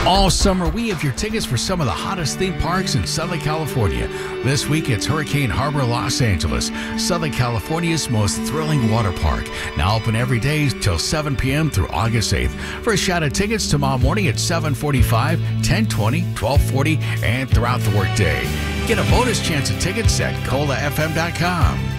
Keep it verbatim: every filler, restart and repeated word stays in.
All summer, we have your tickets for some of the hottest theme parks in Southern California. This week, it's Hurricane Harbor, Los Angeles, Southern California's most thrilling water park. Now open every day till seven p.m. through August eighth. For a shot of tickets tomorrow morning at seven forty-five, ten twenty, twelve forty, and throughout the workday. Get a bonus chance at tickets at cola f m dot com.